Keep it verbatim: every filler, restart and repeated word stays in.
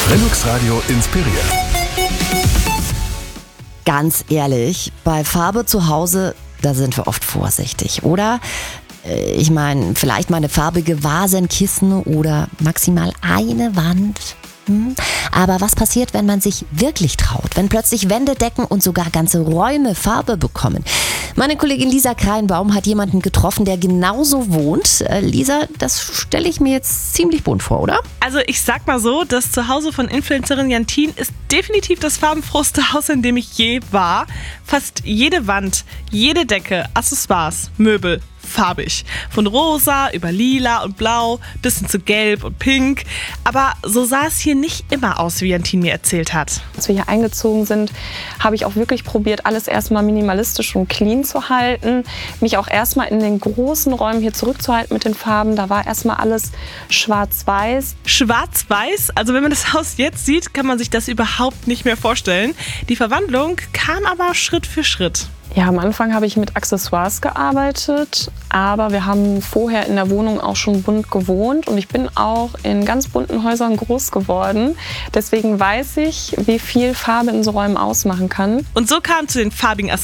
Relux Radio inspiriert. Ganz ehrlich, bei Farbe zu Hause, da sind wir oft vorsichtig, oder? Äh, Ich meine, vielleicht mal eine farbige Vasenkissen oder maximal eine Wand. Hm? Aber was passiert, wenn man sich wirklich traut? Wenn plötzlich Wände, Decken und sogar ganze Räume Farbe bekommen? Meine Kollegin Lisa Kreinbaum hat jemanden getroffen, der genauso wohnt. Äh, Lisa, das stelle ich mir jetzt ziemlich bunt vor, oder? Also ich sag mal so, das Zuhause von Influencerin Jantine ist definitiv das farbenfrohste Haus, in dem ich je war. Fast jede Wand, jede Decke, Accessoires, Möbel, farbig. Von rosa über lila und blau bis hin zu gelb und pink. Aber so sah es hier nicht immer aus, wie Jantine mir erzählt hat. Als wir hier eingezogen sind, habe ich auch wirklich probiert, alles erstmal minimalistisch und clean zu halten. Mich auch erstmal in den großen Räumen hier zurückzuhalten mit den Farben. Da war erstmal alles schwarz-weiß. Schwarz-weiß, also wenn man das Haus jetzt sieht, kann man sich das überhaupt nicht mehr vorstellen. Die Verwandlung kam aber Schritt für Schritt. Ja, am Anfang habe ich mit Accessoires gearbeitet, aber wir haben vorher in der Wohnung auch schon bunt gewohnt und ich bin auch in ganz bunten Häusern groß geworden. Deswegen weiß ich, wie viel Farbe in so Räumen ausmachen kann. Und so kam zu den farbigen